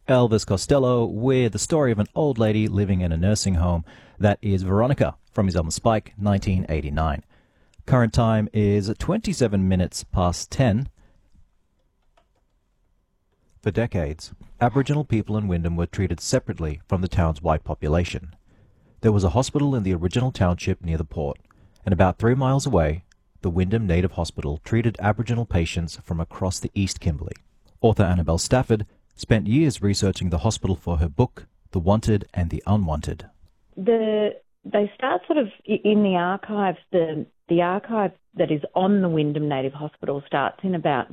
Elvis Costello with the story of an old lady living in a nursing home. That is Veronica from his album Spike, 1989. Current time is 27 minutes past 10. For decades, Aboriginal people in Wyndham were treated separately from the town's white population. There was a hospital in the original township near the port, and about 3 miles away, the Wyndham Native Hospital treated Aboriginal patients from across the East Kimberley. Author Annabelle Stafford spent years researching the hospital for her book, The Wanted and the Unwanted. They start sort of in the archives. The archive that is on the Wyndham Native Hospital starts in about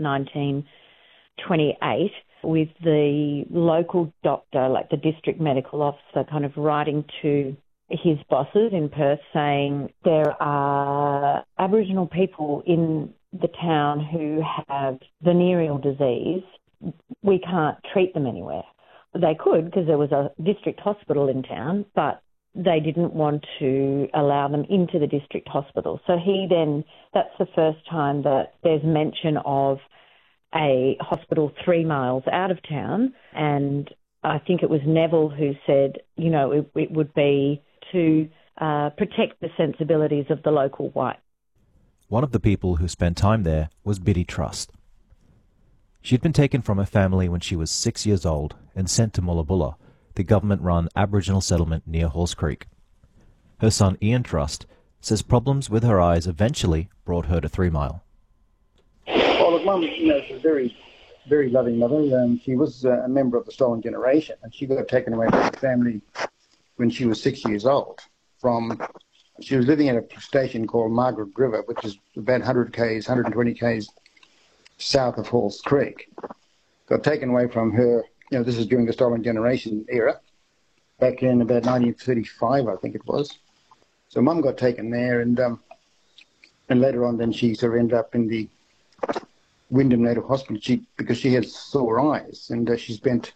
1928 with the local doctor, like the district medical officer, kind of writing to his bosses in Perth saying there are Aboriginal people in the town who have venereal disease. We can't treat them anywhere. They could because there was a district hospital in town, but they didn't want to allow them into the district hospital. So that's the first time that there's mention of a hospital 3 miles out of town. And I think it was Neville who said, it would be to protect the sensibilities of the local white. One of the people who spent time there was Biddy Trust. She'd been taken from her family when she was 6 years old and sent to Mullabulla, the government-run Aboriginal settlement near Halls Creek. Her son Ian Trust says problems with her eyes eventually brought her to 3 Mile. Well, look, Mum, she's a very, very loving mother. She was a member of the Stolen Generation, and she got taken away from her family when she was 6 years old. She was living at a station called Margaret River, which is about 120 k's south of Halls Creek. Got taken away from her. This is during the Stolen Generation era, back in about 1935, I think it was. So Mum got taken there, and later on, then she sort of ended up in the Wyndham Native Hospital because she had sore eyes, and she spent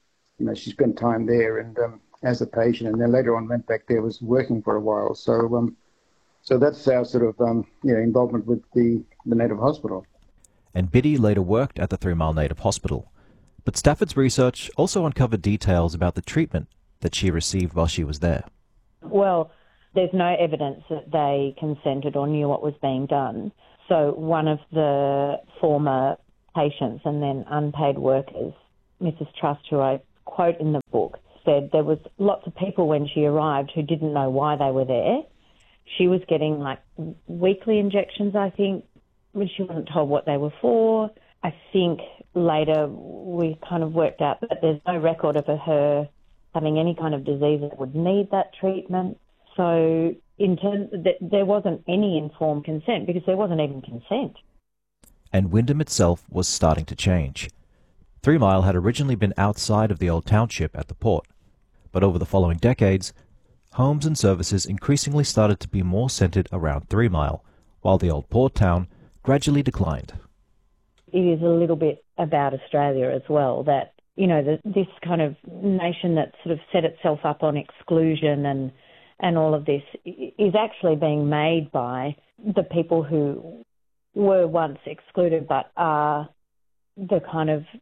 time there and as a patient, and then later on went back there, was working for a while. So that's our sort of involvement with the Native Hospital. And Biddy later worked at the 3 Mile Native Hospital. But Stafford's research also uncovered details about the treatment that she received while she was there. Well, there's no evidence that they consented or knew what was being done. So one of the former patients and then unpaid workers, Mrs. Trust, who I quote in the book, said there was lots of people when she arrived who didn't know why they were there. She was getting weekly injections, I think, when she wasn't told what they were for. I think later we kind of worked out that there's no record of her having any kind of disease that would need that treatment. So there wasn't any informed consent because there wasn't even consent. And Wyndham itself was starting to change. 3 Mile had originally been outside of the old township at the port, but over the following decades, homes and services increasingly started to be more centred around 3 Mile, while the old port town gradually declined. It is a little bit about Australia as well, that, this kind of nation that sort of set itself up on exclusion and all of this is actually being made by the people who were once excluded but are the kind of,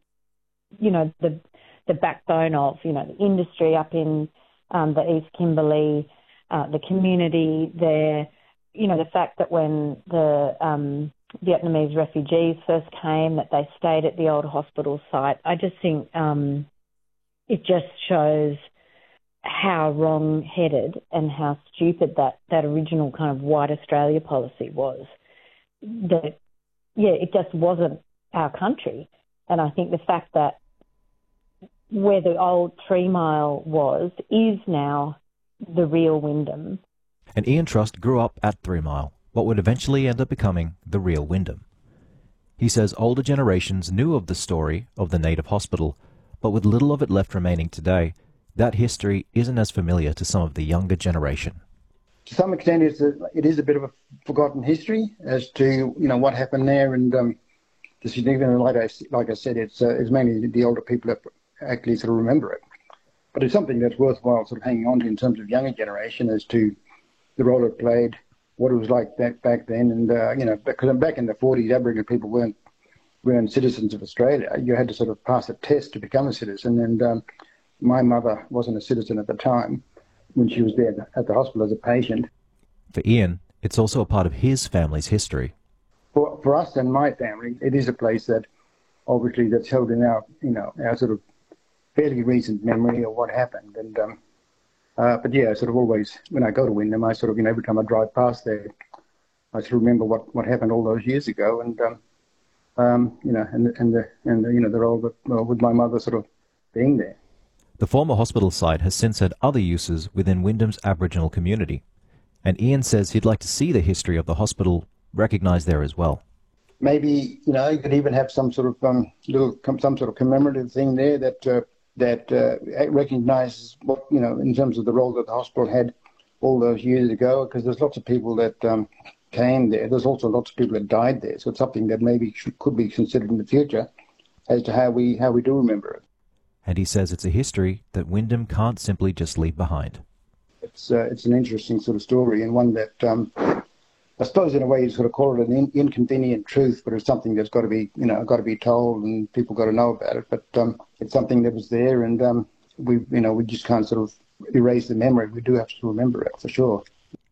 the backbone of, the industry up in the East Kimberley, the community there, the fact that when the Vietnamese refugees first came, that they stayed at the old hospital site. I just think it just shows how wrong-headed and how stupid that original kind of white Australia policy was. That, it just wasn't our country. And I think the fact that where the old 3 Mile was is now the real Wyndham. And Ian Trust grew up at 3 Mile, what would eventually end up becoming the real Wyndham. He says older generations knew of the story of the Native Hospital, but with little of it left remaining today, that history isn't as familiar to some of the younger generation. To some extent, it is a bit of a forgotten history as to what happened there, and the significance. Like I said, it's mainly the older people that actually sort of remember it. But it's something that's worthwhile sort of hanging on to in terms of younger generation as to the role it played, what it was like back then, and because back in the 40s, Aboriginal people weren't weren't citizens of Australia. You had to sort of pass a test to become a citizen, and my mother wasn't a citizen at the time when she was there at the hospital as a patient. For Ian, it's also a part of his family's history. For us and my family, it is a place that obviously that's held in our, our sort of fairly recent memory of what happened. And but yeah, sort of always when I go to Wyndham, I sort of, every time I drive past there, I sort of remember what happened all those years ago, and the role with my mother sort of being there. The former hospital site has since had other uses within Wyndham's Aboriginal community, and Ian says he'd like to see the history of the hospital recognised there as well. Maybe you could even have some sort of some sort of commemorative thing there that recognises what in terms of the role that the hospital had all those years ago. Because there's lots of people that came there. There's also lots of people that died there. So it's something that maybe could be considered in the future as to how we do remember it. And he says it's a history that Wyndham can't simply just leave behind. It's an interesting sort of story, and one that I suppose in a way you sort of call it an inconvenient truth, but it's something that's got to be told, and people got to know about it. But it's something that was there, and we just can't sort of erase the memory. We do have to remember it for sure.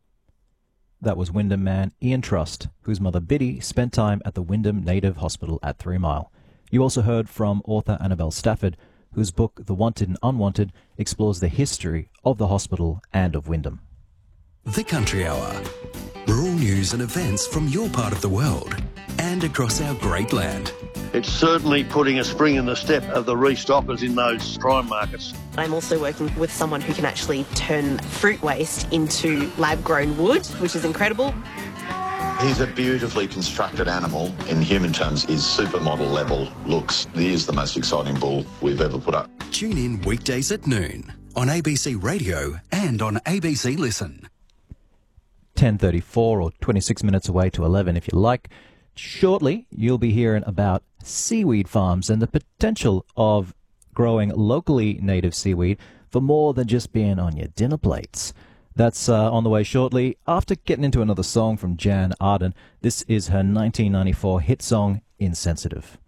That was Wyndham man Ian Trust, whose mother Biddy spent time at the Wyndham Native Hospital at 3 Mile. You also heard from author Annabelle Stafford, whose book The Wanted and Unwanted explores the history of the hospital and of Wyndham. The Country Hour. Rural news and events from your part of the world and across our great land. It's certainly putting a spring in the step of the restockers in those prime markets. I'm also working with someone who can actually turn fruit waste into lab-grown wood, which is incredible. He's a beautifully constructed animal. In human terms, his supermodel level looks. He is the most exciting bull we've ever put up. Tune in weekdays at noon on ABC Radio and on ABC Listen. 10:34 or 26 minutes away to 11 if you like. Shortly, you'll be hearing about seaweed farms and the potential of growing locally native seaweed for more than just being on your dinner plates. That's on the way shortly. After getting into another song from Jan Arden, this is her 1994 hit song, Insensitive.